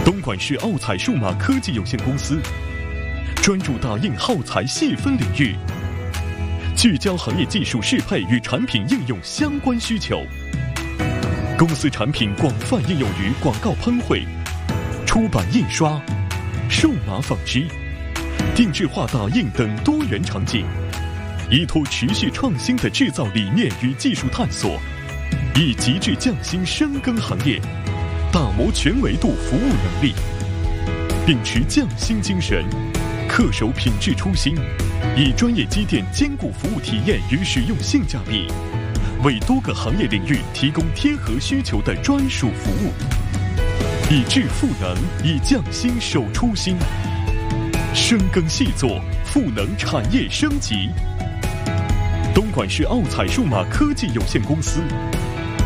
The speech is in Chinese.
东莞市奥彩数码科技有限公司专注打印耗材细分领域，聚焦行业技术适配与产品应用相关需求。公司产品广泛应用于广告喷绘、出版印刷、数码纺织、定制化打印等多元场景。依托持续创新的制造理念与技术探索，以极致匠心深耕行业，打磨全维度服务能力，秉持匠心精神，恪守品质初心，以专业积淀兼顾服务体验与使用性价比，为多个行业领域提供贴合需求的专属服务，以智赋能，以匠心守初心，深耕细作，赋能产业升级。东莞市奥彩数码科技有限公司